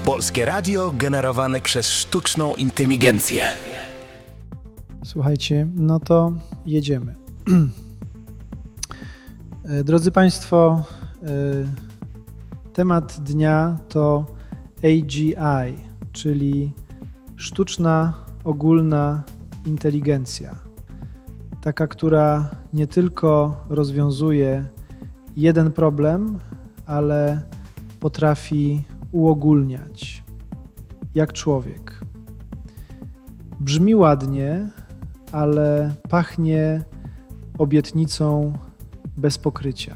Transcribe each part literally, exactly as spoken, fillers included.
Polskie radio generowane przez sztuczną inteligencję. Słuchajcie, no to jedziemy. Drodzy Państwo, temat dnia to A G I, czyli sztuczna ogólna inteligencja. Taka, która nie tylko rozwiązuje jeden problem, ale potrafi uogólniać, jak człowiek. Brzmi ładnie, ale pachnie obietnicą bez pokrycia.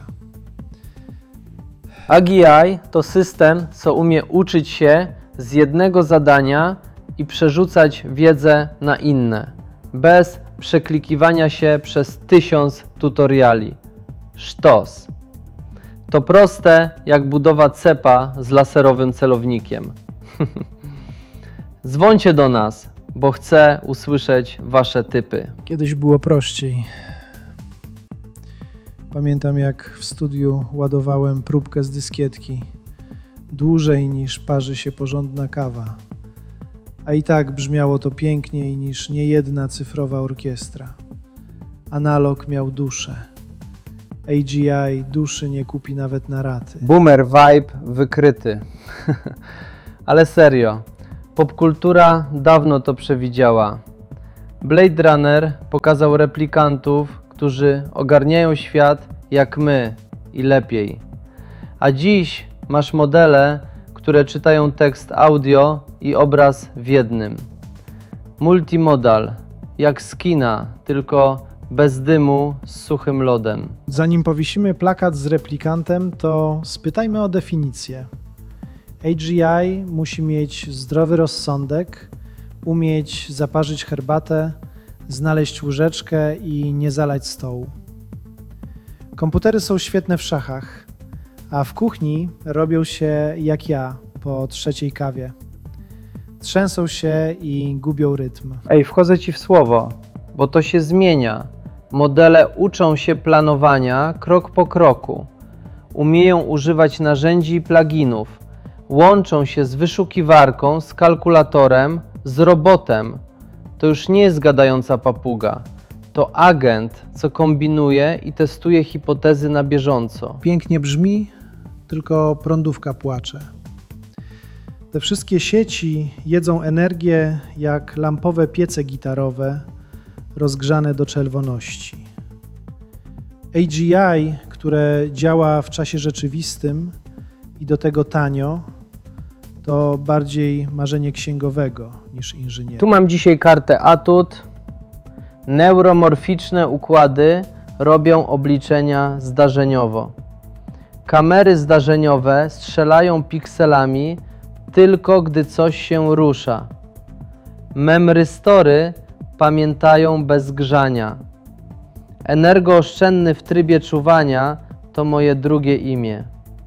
A G I to system, co umie uczyć się z jednego zadania i przerzucać wiedzę na inne, bez przeklikiwania się przez tysiąc tutoriali. Sztos. To proste jak budowa cepa z laserowym celownikiem. Dzwońcie do nas, bo chcę usłyszeć wasze typy. Kiedyś było prościej. Pamiętam, jak w studiu ładowałem próbkę z dyskietki dłużej niż parzy się porządna kawa. A i tak brzmiało to piękniej niż niejedna cyfrowa orkiestra. Analog miał duszę. A G I duszy nie kupi nawet na raty. Boomer vibe wykryty. Ale serio, popkultura dawno to przewidziała. Blade Runner pokazał replikantów, którzy ogarniają świat jak my i lepiej. A dziś masz modele, które czytają tekst audio i obraz w jednym. Multimodal, jak z kina, tylko bez dymu, z suchym lodem. Zanim powiesimy plakat z replikantem, to spytajmy o definicję. A G I musi mieć zdrowy rozsądek, umieć zaparzyć herbatę, znaleźć łyżeczkę i nie zalać stołu. Komputery są świetne w szachach, a w kuchni robią się jak ja po trzeciej kawie. Trzęsą się i gubią rytm. Ej, wchodzę ci w słowo, bo to się zmienia. Modele uczą się planowania krok po kroku. Umieją używać narzędzi i pluginów. Łączą się z wyszukiwarką, z kalkulatorem, z robotem. To już nie jest gadająca papuga. To agent, co kombinuje i testuje hipotezy na bieżąco. Pięknie brzmi, tylko prądówka płacze. Te wszystkie sieci jedzą energię jak lampowe piece gitarowe, rozgrzane do czerwoności. A G I, które działa w czasie rzeczywistym i do tego tanio, to bardziej marzenie księgowego niż inżyniera. Tu mam dzisiaj kartę atut. Neuromorficzne układy robią obliczenia zdarzeniowo. Kamery zdarzeniowe strzelają pikselami tylko gdy coś się rusza. Memrystory pamiętają bez grzania. Energooszczędny w trybie czuwania to moje drugie imię.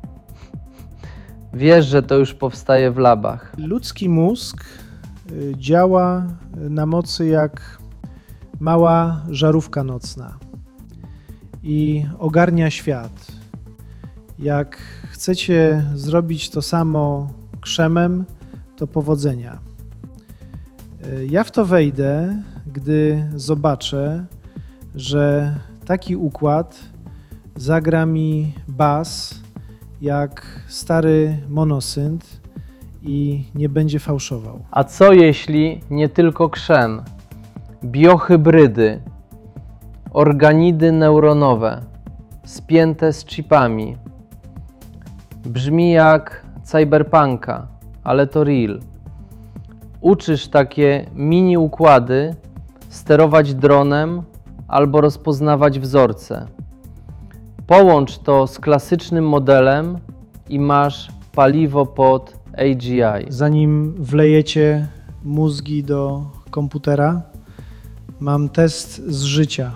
Wiesz, że to już powstaje w labach. Ludzki mózg działa na mocy jak mała żarówka nocna i ogarnia świat. Jak chcecie zrobić to samo krzemem, to powodzenia. Ja w to wejdę, gdy zobaczę, że taki układ zagra mi bas jak stary monosynt i nie będzie fałszował. A co jeśli nie tylko krzem? Biohybrydy, organidy neuronowe, spięte z chipami. Brzmi jak cyberpunka, ale to real. Uczysz takie mini układy sterować dronem albo rozpoznawać wzorce. Połącz to z klasycznym modelem i masz paliwo pod A G I. Zanim wlejecie mózgi do komputera, mam test z życia.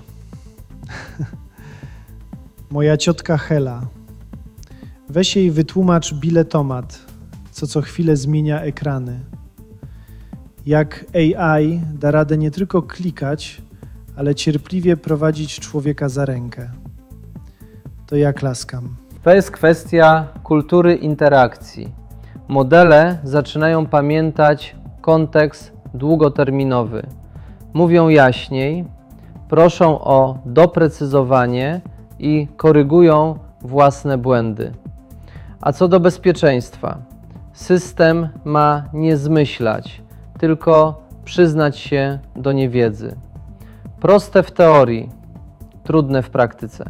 Moja ciotka Hela. Weź jej wytłumacz biletomat, co co chwilę zmienia ekrany. Jak A I da radę nie tylko klikać, ale cierpliwie prowadzić człowieka za rękę. To ja klaskam. To jest kwestia kultury interakcji. Modele zaczynają pamiętać kontekst długoterminowy. Mówią jaśniej, proszą o doprecyzowanie i korygują własne błędy. A co do bezpieczeństwa, system ma nie zmyślać, tylko przyznać się do niewiedzy. Proste w teorii, trudne w praktyce.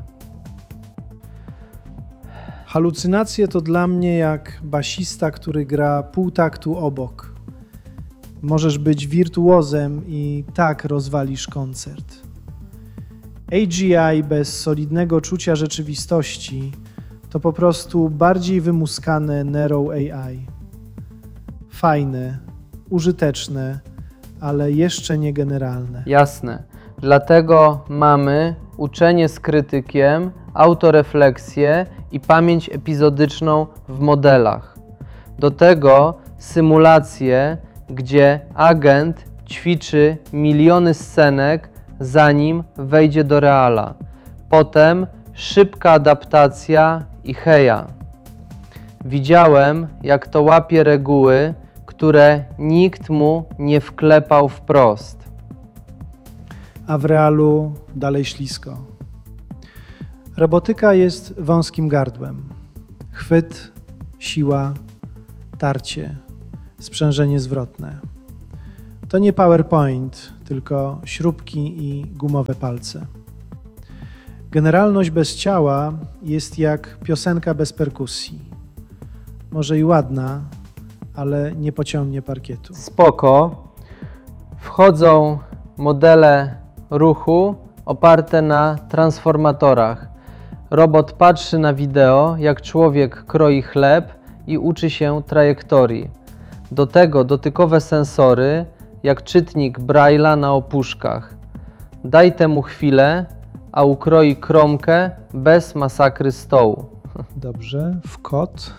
Halucynacje to dla mnie jak basista, który gra pół taktu obok. Możesz być wirtuozem i tak rozwalisz koncert. A G I bez solidnego czucia rzeczywistości to po prostu bardziej wymuskane Narrow A I. Fajne, użyteczne, ale jeszcze nie generalne. Jasne. Dlatego mamy uczenie z krytykiem, autorefleksję i pamięć epizodyczną w modelach. Do tego symulacje, gdzie agent ćwiczy miliony scenek, zanim wejdzie do reala. Potem szybka adaptacja i heja. Widziałem, jak to łapie reguły, które nikt mu nie wklepał wprost. A w realu dalej ślisko. Robotyka jest wąskim gardłem. Chwyt, siła, tarcie, sprzężenie zwrotne. To nie PowerPoint, tylko śrubki i gumowe palce. Generalność bez ciała jest jak piosenka bez perkusji. Może i ładna, ale nie pociągnie parkietu. Spoko. Wchodzą modele ruchu oparte na transformatorach. Robot patrzy na wideo, jak człowiek kroi chleb i uczy się trajektorii. Do tego dotykowe sensory, jak czytnik Braille'a na opuszkach. Daj temu chwilę, a ukroi kromkę bez masakry stołu. Dobrze, w kot.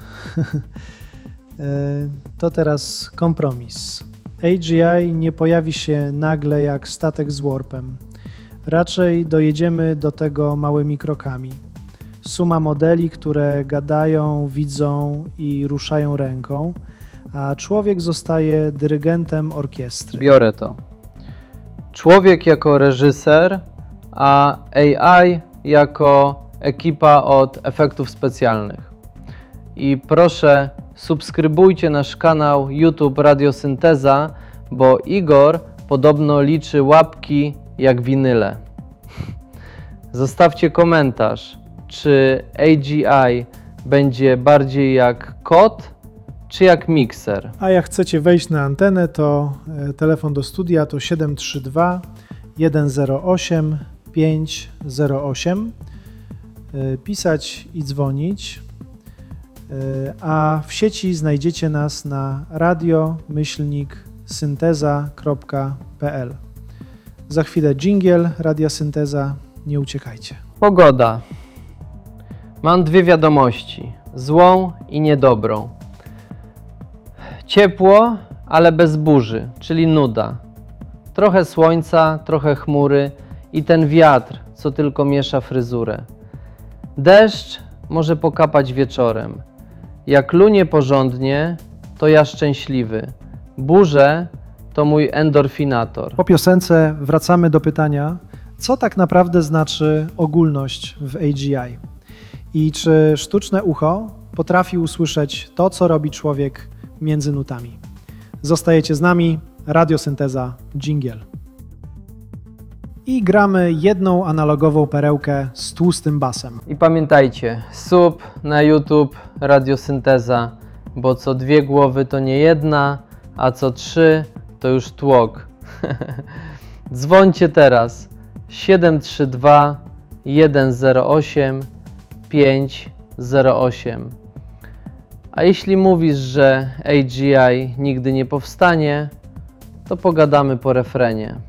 To teraz kompromis. A G I nie pojawi się nagle jak statek z warpem. Raczej dojedziemy do tego małymi krokami. Suma modeli, które gadają, widzą i ruszają ręką, a człowiek zostaje dyrygentem orkiestry. Biorę to. Człowiek jako reżyser, a A I jako ekipa od efektów specjalnych. I proszę, subskrybujcie nasz kanał YouTube Radiosynteza, bo Igor podobno liczy łapki jak winyle. Zostawcie komentarz, czy A G I będzie bardziej jak kot, czy jak mikser. A jak chcecie wejść na antenę, to telefon do studia to siedem trzy dwa jeden zero osiem pięć zero osiem. Pisać i dzwonić. A w sieci znajdziecie nas na radio myślnik synteza kropka p l. Za chwilę dżingiel Radia Synteza. Nie uciekajcie. Pogoda. Mam dwie wiadomości. Złą i niedobrą. Ciepło, ale bez burzy, czyli nuda. Trochę słońca, trochę chmury i ten wiatr, co tylko miesza fryzurę. Deszcz może pokapać wieczorem. Jak lunie porządnie, to ja szczęśliwy. Burze to mój endorfinator. Po piosence wracamy do pytania, co tak naprawdę znaczy ogólność w A G I i czy sztuczne ucho potrafi usłyszeć to, co robi człowiek między nutami. Zostajecie z nami, Radiosynteza, dżingiel. I gramy jedną analogową perełkę z tłustym basem. I pamiętajcie, sub na YouTube Radiosynteza, bo co dwie głowy to nie jedna, a co trzy to już tłok. Dzwońcie teraz siedem trzy dwa jeden zero osiem pięć zero osiem. A jeśli mówisz, że A G I nigdy nie powstanie, to pogadamy po refrenie.